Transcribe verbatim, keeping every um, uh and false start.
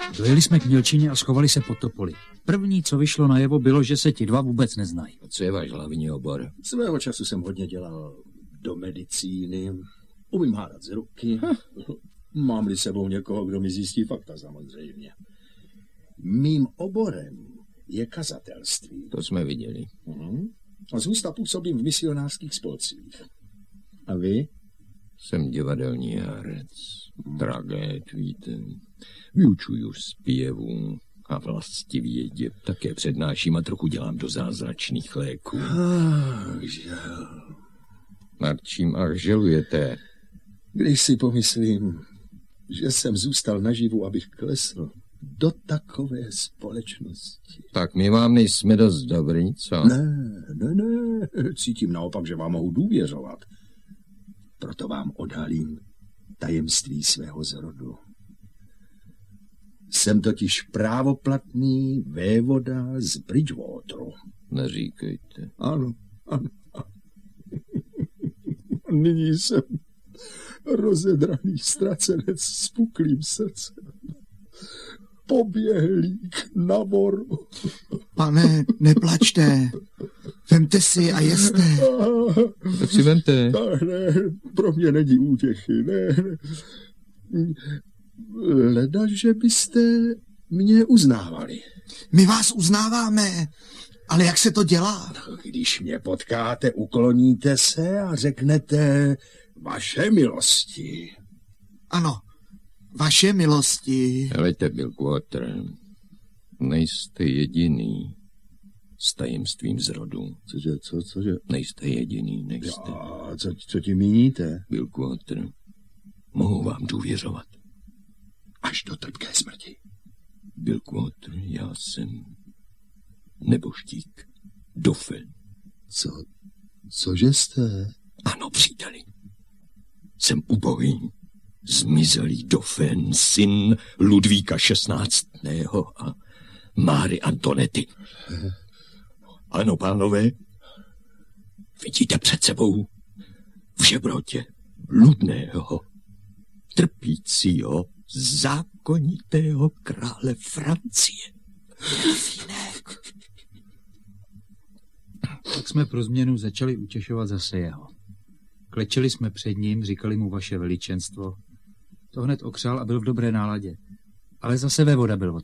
Dojeli jsme k mělčině a schovali se pod topoly. První, co vyšlo najevo, bylo, že se ti dva vůbec neznají. A co je váš hlavní obor? Svého času jsem hodně dělal do medicíny. Umím hádat z ruky. Mám-li sebou někoho, kdo mi zjistí fakta, samozřejmě. Mým oborem je kazatelství. To jsme viděli. Uh-huh. A zůsta působím v misionářských spolcích. A vy? Jsem divadelní herec. Tragéd, víte. Vyučuju zpěvu a vlastivědě. Také přednáším a trochu dělám do zázračných léků. Ach, žel. Nad čím ach želujete? Když si pomyslím, že jsem zůstal naživu, abych klesl do takové společnosti. Tak my vám nejsme dost dobrý, co? Ne, ne, ne. Cítím naopak, že vám mohu důvěřovat. Proto vám odhalím tajemství svého zrodu. Jsem totiž právoplatný vévoda z Bridgewateru. Neříkejte. Ano, ano. Nyní jsem rozedraný ztracenec s puklým srdcem. Poběhlík na voru. Pane, neplačte. Vemte si a jeste. Tak si vemte. Ne, pro mě není útěchy. Ne, ne. Leda, že byste mě uznávali. My vás uznáváme, ale jak se to dělá? Když mě potkáte, ukloníte se a řeknete vaše milosti. Ano, vaše milosti. Helejte, Bilkwater, nejste jediný s tajemstvím zrodu. Cože, co, cože? Nejste jediný, nejste. Já, co, co ti míníte? Bilkwater, mohu vám důvěřovat. Až do trpké smrti. Bilkwater, já jsem nebožtík. Dauphin. Co, cože jste? Ano, příteli. Jsem ubohý, zmizelý Dauphin, syn Ludvíka šestnáctého a Máry Antonety. Ano, pánové, vidíte před sebou v žebrotě bludného, trpícího, zákonitého krále Francie. Delfínek. Tak jsme pro změnu začali utěšovat zase jeho. Klečeli jsme před ním, říkali mu vaše veličenstvo. To hned okřál a byl v dobré náladě. Ale zase vévoda byl